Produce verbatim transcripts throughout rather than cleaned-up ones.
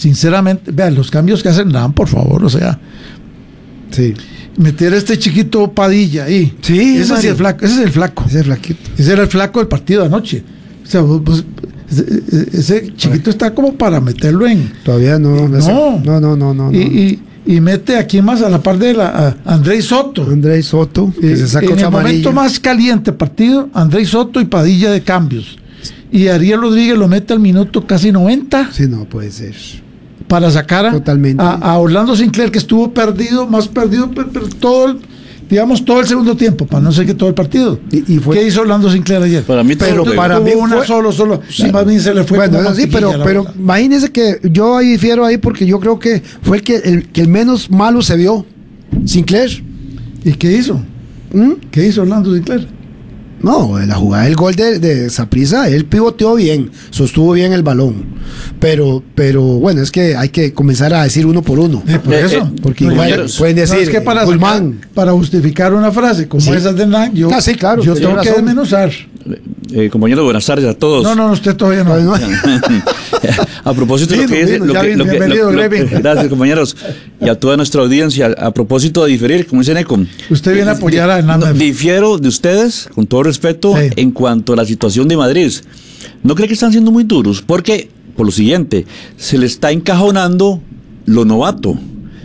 sinceramente, vean, los cambios que hacen Dan, por favor, o sea, sí. meter a este chiquito Padilla ahí. Sí, ese es el flaco, ese es el flaco. Ese es el flaquito. Ese era el flaco del partido de anoche. O sea, pues, ese, ese chiquito está como para meterlo en. Todavía no. No, no, no, no, no. Y, y, y mete aquí más a la par de la a Andrés Soto. Andrés Soto, que eh, se saca en otra el amarilla. momento más caliente partido, Andrés Soto y Padilla de cambios. Y Ariel Rodríguez lo mete al minuto casi noventa. Sí, no puede ser. Para sacar a, Totalmente. a, a Orlando Sinclair, que estuvo perdido, más perdido, pero, pero todo el, digamos, todo el segundo tiempo, para no ser que todo el partido. Y, y fue, ¿Qué hizo Orlando Sinclair ayer? Para mí, pero todo para mí una fue, solo, solo. Sí, sí, más bien se le fue. Bueno, como sí, pero, pero imagínese que yo ahí difiero ahí porque yo creo que fue el que el, que el menos malo se vio. Sinclair. ¿Y qué hizo? ¿Mm? ¿Qué hizo Orlando Sinclair? No, la jugada del gol de, de Saprissa, él pivoteó bien, sostuvo bien el balón. Pero, pero bueno, es que hay que comenzar a decir uno por uno. Eh, por Eh, eso. eh, Porque No, igual yo- pueden decir, no, es que para, Guzmán. sacar- para justificar una frase como Sí. esa de Nan, yo, Ah, sí, claro, yo tiene tengo que razón. desmenuzar. Eh, compañeros, buenas tardes a todos. No, no, usted todavía no. No, no. A propósito de lo Vino, que dice, vino, lo ya que- vino, lo que- bienvenido, lo- lo- Grevin. gracias, compañeros, y a toda nuestra audiencia. A propósito de diferir, como dice Neco, Usted viene a apoyar a Hernán no, Memphis. difiero de ustedes, con todo respeto, Sí. en cuanto a la situación de Madrid. ¿No cree que están siendo muy duros? Porque, por lo siguiente, se le está encajonando lo novato.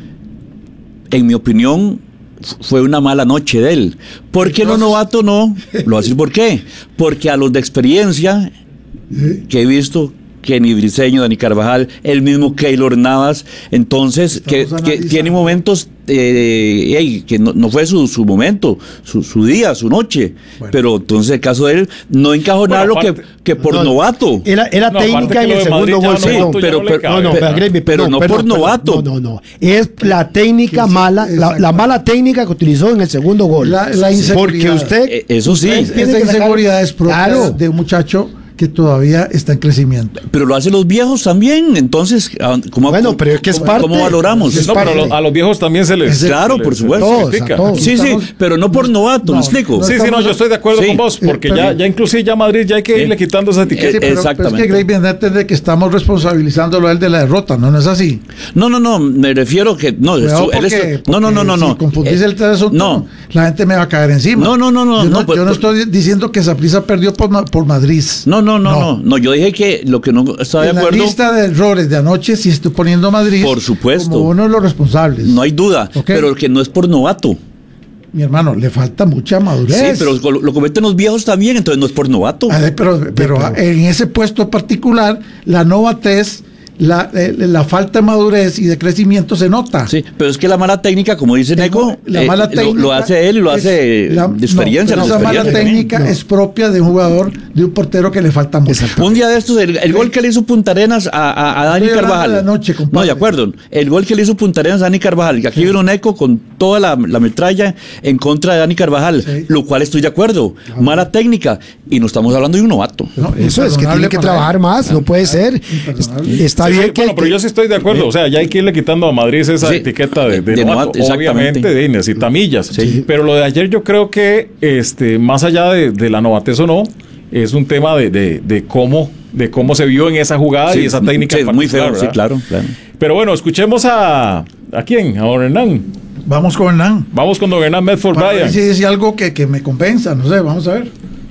En mi opinión, f- fue una mala noche de él. ¿Por qué lo Entonces- novato no? Lo voy a decir por qué. Porque a los de experiencia Sí. que he visto, Kenny Briseño, Dani Carvajal, el mismo Keylor Navas, entonces que, Estamos que analizando. tiene momentos eh, ey, que no, no fue su, su momento, su, su día, su noche, Bueno. pero entonces el caso de él, no encajonarlo Bueno, aparte- que, que por No, novato. Era, era No, aparte técnica que en lo el de Madrid segundo ya gol, no, perdón. ya pero- no le pero- cabe. No, no, Pero- pero, Gremi, pero perdón, no perdón, por perdón. novato. No, no, no. Es la técnica Que sí, mala, la, exacto. la mala técnica que utilizó en el segundo gol. La- la Porque inseguridad. usted. Eh, eso sí, usted tiene Esa que sacar- inseguridad es propia Claro. de un muchacho que todavía está en crecimiento. pero lo hacen los viejos también, entonces, ah, ¿cómo, Bueno, pero es que es cómo- parte. ¿cómo valoramos? Es No, pero a, parte. lo- a los viejos también se les. Claro, se por les- supuesto. se les Todos, critica. a todos. Sí, sí, Estamos- pero no por novato, No, ¿me explico? no Sí, sí, no, estamos- yo estoy de acuerdo Sí. con vos, porque Eh, ya, pero- ya inclusive ya Madrid ya hay que Sí. irle quitando esa etiqueta. Sí, pero, pero exactamente. es que Greg viene a entender que estamos responsabilizándolo a él de la derrota, ¿no? No es así. No, no, no, me refiero que no, Cuidado esto- él porque- esto- no, no, no, no, porque no. Si confundís Eh, el asunto, no. la gente me va a caer encima. No, no, no, no, Yo no, no, pues- yo no pues- estoy diciendo que Saprissa perdió por, Ma- por Madrid. No, no, no, no, no, yo dije que lo que no estaba de En la acuerdo, lista de errores de anoche, sí estoy poniendo a Madrid Por supuesto. como uno de los responsables. no hay duda, Ok. pero que no es por novato. Mi hermano, le falta mucha madurez. Sí, pero lo, lo cometen los viejos también, entonces no es por novato. A ver, pero, pero en ese puesto particular, la novatez, la, eh, la falta de madurez y de crecimiento se nota. Sí, pero es que la mala técnica, como dice Neco, La eh, mala lo- técnica lo, hace él y lo es hace la- de experiencia. no, los pero esa mala experiencia también. técnica es propia de un jugador, de un portero que le falta mucho. Un día de estos, el, el gol que le hizo Punta Arenas a, a, a Dani Estoy hablando Carvajal. de la noche, compadre. no, de acuerdo. El gol que le hizo Punta Arenas a Dani Carvajal, que aquí vino Neco con toda la, la metralla en contra de Dani Carvajal, Sí. lo cual estoy de acuerdo. Mala técnica. Y no estamos hablando de un novato. No, Eso es que tiene imperdonable que para trabajar él. más, no puede ser. Imperdonable. Está Sí, sí, bien que. bueno, pero yo sí estoy de acuerdo. O sea, ya hay que irle quitando a Madrid esa Sí. etiqueta de, de De novato. novato, exactamente. Obviamente, de, necesita millas. Sí. Pero lo de ayer yo creo que, este, más allá de, de la novatez o no, es un tema de, de, de cómo de cómo se vio en esa jugada Sí, y esa técnica. sí, en muy feo, particular, sí, ¿verdad? claro, claro. Pero bueno, escuchemos a... ¿A quién? A don Hernán. Vamos con Hernán. Vamos con don Hernán Medford Para Bryan. ver si dice algo que, que me compensa, no sé, vamos a ver.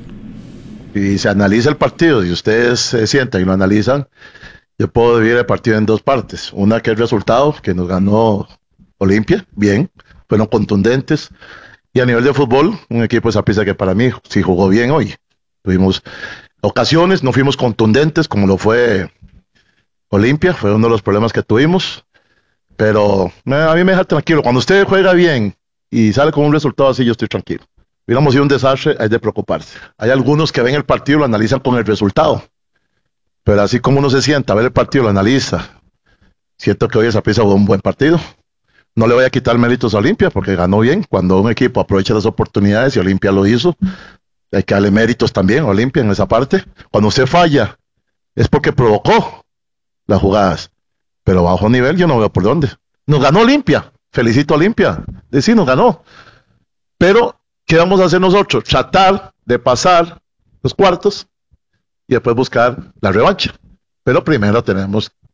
Y se analiza el partido y ustedes se sientan y lo analizan, yo puedo dividir el partido en dos partes. Una que es el resultado, que nos ganó Olimpia, bien, fueron contundentes. Y a nivel de fútbol, un equipo de Saprissa que para mí sí jugó bien hoy. Tuvimos ocasiones, no fuimos contundentes como lo fue Olimpia, fue uno de los problemas que tuvimos. Pero eh, a mí me deja tranquilo. Cuando usted juega bien y sale con un resultado así, yo estoy tranquilo. Hubiéramos sido un desastre, hay de preocuparse. Hay algunos que ven el partido y lo analizan con el resultado. Pero así como uno se sienta a ver el partido, lo analiza. Siento que hoy el Saprissa jugó un buen partido. No le voy a quitar méritos a Olimpia porque ganó bien. Cuando un equipo aprovecha las oportunidades y Olimpia lo hizo, hay que darle méritos también a Olimpia en esa parte. Cuando usted falla, es porque provocó las jugadas. Pero a bajo nivel yo no veo por dónde. Nos ganó Olimpia. Felicito a Olimpia. De sí, nos ganó. Pero, ¿qué vamos a hacer nosotros? Tratar de pasar los cuartos y después buscar la revancha. Pero primero tenemos